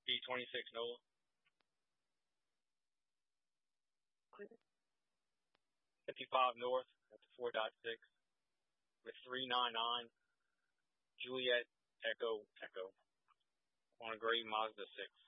B26 NOLA. 55 North at the 4.6 with 399 Juliet Echo on a gray Mazda 6.